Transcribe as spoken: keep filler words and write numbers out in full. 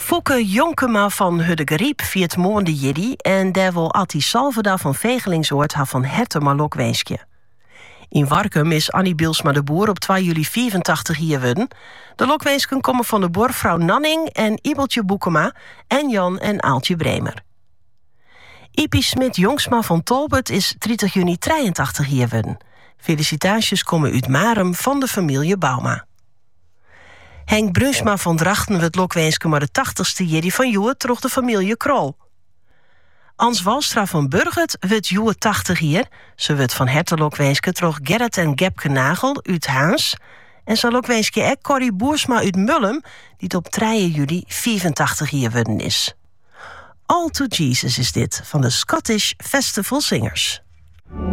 Fouke Jonkema van Huddegeriep viert moonde jiddy en daar wil Atti Salveda van Vegelingsoord haar van herte maar lokwenskje. In Warkum is Annie Bielsma de Boer op twee juli vierentachtig hier worden. De lokwensken komen van de borvrouw Nanning en Ibeltje Boekema en Jan en Aaltje Bremer. Ipi Smit Jongsma van Tolbert is dertig juni drieëntachtig hier worden. Felicitaties komen uit Marum van de familie Bauma. Henk Brunsma van Drachten werd lokwenske maar de tachtigste jiddy van Joe troch de familie Krol. Ans Walstra van Burgert werd Joe tachtig hier. Ze werd van herte lokwenske troch Gerrit en Gepke Nagel uit Haans. En zo lokwenske ek Corrie Boersma uit Mullum, die het op drie juli vierentachtig hier worden is. All to Jesus is dit van de Scottish Festival Singers.